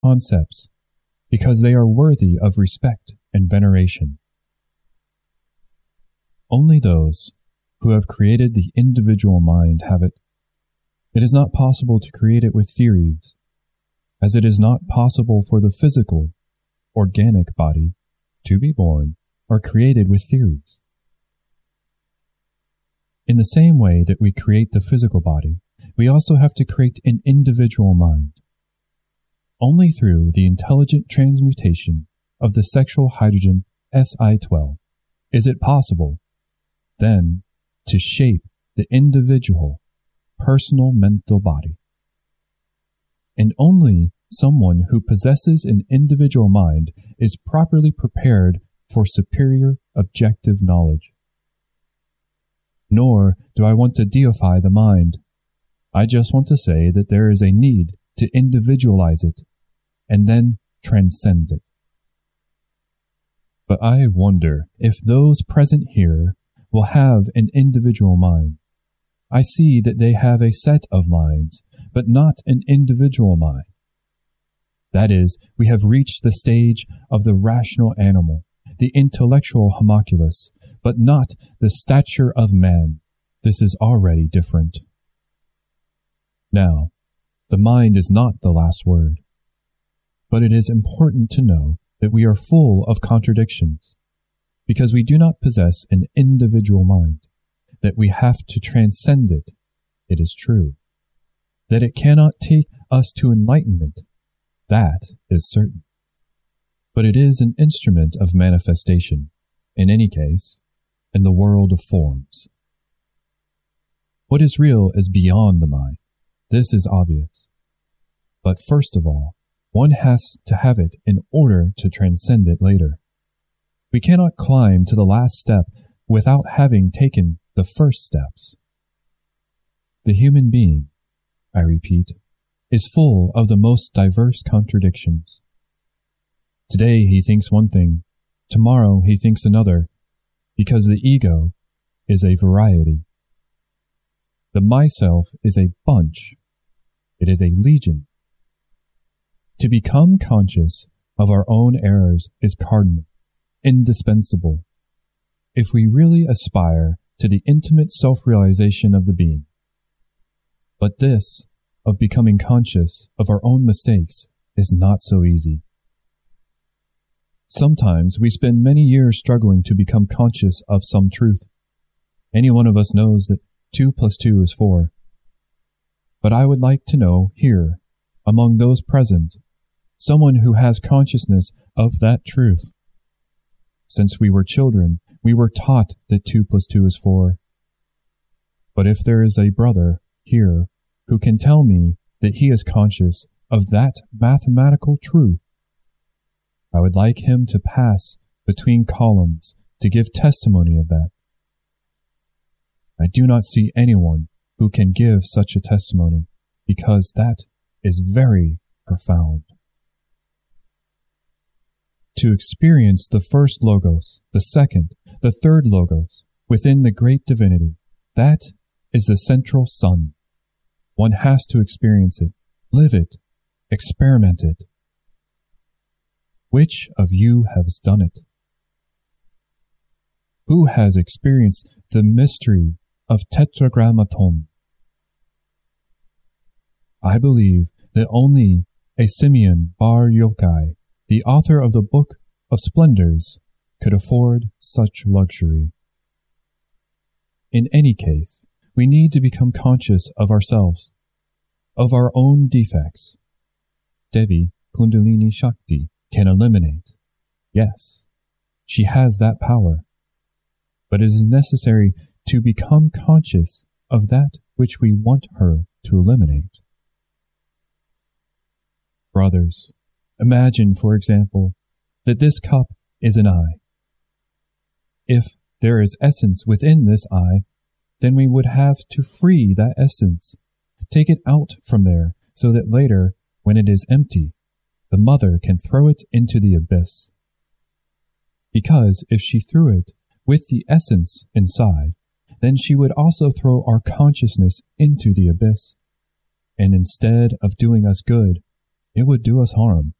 concepts because they are worthy of respect and veneration. Only those who have created the individual mind have it. It is not possible to create it with theories, as it is not possible for the physical, organic body to be born or created with theories. In the same way that we create the physical body, we also have to create an individual mind. Only through the intelligent transmutation of the sexual hydrogen Si-12 is it possible, then, to shape the individual, personal mental body. And only someone who possesses an individual mind is properly prepared for superior objective knowledge. Nor do I want to deify the mind. I just want to say that there is a need to individualize it and then transcend it. But I wonder if those present here will have an individual mind. I see that they have a set of minds, but not an individual mind. That is, we have reached the stage of the rational animal, the intellectual homunculus, but not the stature of man. This is already different. Now, the mind is not the last word, but it is important to know that we are full of contradictions, because we do not possess an individual mind, that we have to transcend it, it is true, that it cannot take us to enlightenment, that is certain. But it is an instrument of manifestation, in any case, in the world of forms. What is real is beyond the mind. This is obvious. But first of all, one has to have it in order to transcend it later. We cannot climb to the last step without having taken the first steps. The human being, I repeat, is full of the most diverse contradictions. Today he thinks one thing, tomorrow he thinks another, because the ego is a variety. The myself is a bunch. It is a legion. To become conscious of our own errors is cardinal, indispensable, if we really aspire to the intimate self-realization of the being. But this, of becoming conscious of our own mistakes, is not so easy. Sometimes we spend many years struggling to become conscious of some truth. Any one of us knows that 2 + 2 is 4. But I would like to know here, among those present, someone who has consciousness of that truth. Since we were children, we were taught that 2 + 2 is 4. But if there is a brother here who can tell me that he is conscious of that mathematical truth, I would like him to pass between columns to give testimony of that. I do not see anyone who can give such a testimony, because that is very profound. To experience the first logos, the second, the third logos, within the great divinity, that is the central sun. One has to experience it, live it, experiment it. Which of you has done it? Who has experienced the mystery of Tetragrammaton? I believe that only a Simeon Bar Yochai, the author of the Book of Splendors, could afford such luxury. In any case, we need to become conscious of ourselves, of our own defects. Devi Kundalini Shakti can eliminate. Yes, she has that power. But it is necessary to become conscious of that which we want her to eliminate. Brothers, imagine, for example, that this cup is an eye. If there is essence within this eye, then we would have to free that essence, take it out from there, so that later, when it is empty, the mother can throw it into the abyss. Because if she threw it with the essence inside, then she would also throw our consciousness into the abyss. And instead of doing us good, It would do us harm